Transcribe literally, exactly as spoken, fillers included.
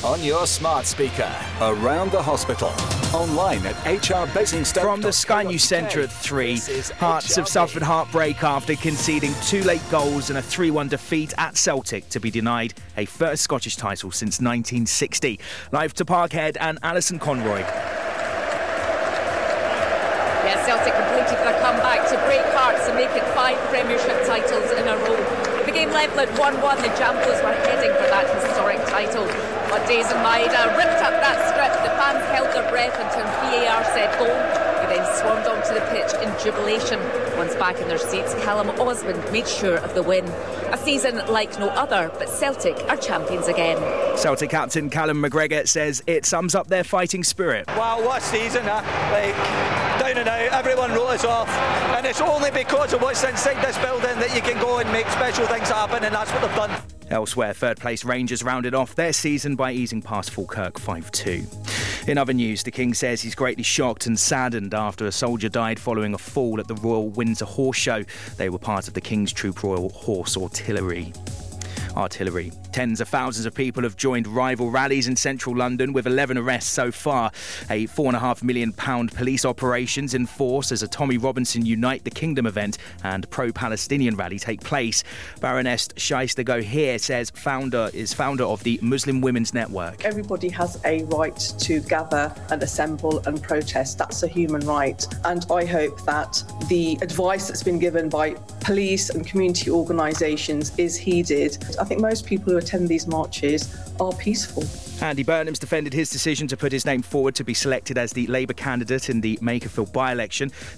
on your smart speaker, around the hospital, online at h r basingstoke. From the Sky News Centre at three, Hearts have suffered heartbreak after conceding two late goals and a three one defeat at Celtic to be denied a first Scottish title since nineteen sixty. Live to Parkhead and Alison Conroy. Yeah, Celtic completed their comeback to break hearts and make it five Premiership titles in a row. The game level at one one, the Jampos were heading for that historic title. But Dazen Maeda ripped up that script. The fans held their breath until V A R said goal. They then swarmed onto the pitch in jubilation. Once back in their seats, Callum Osmond made sure of the win. A season like no other, but Celtic are champions again. Celtic captain Callum McGregor says it sums up their fighting spirit. Wow, what a season, huh? Like, down and out, everyone wrote us off. And it's only because of what's inside this building that you can go and make special things happen, and that's what they've done. Elsewhere, third-place Rangers rounded off their season by easing past Falkirk five two. In other news, the King says he's greatly shocked and saddened after a soldier died following a fall at the Royal Windsor Horse Show. They were part of the King's Troop Royal Horse Artillery. Artillery. Tens of thousands of people have joined rival rallies in central London, with eleven arrests so far. A four and a half million pound police operations in force as a Tommy Robinson Unite the Kingdom event and pro-Palestinian rally take place. Baroness Shaista Gohir says founder is founder of the Muslim Women's Network. Everybody has a right to gather and assemble and protest. That's a human right. And I hope that the advice that's been given by police and community organisations is heeded. I think most people who attend these marches are peaceful. Andy Burnham's defended his decision to put his name forward to be selected as the Labour candidate in the Makerfield by-election.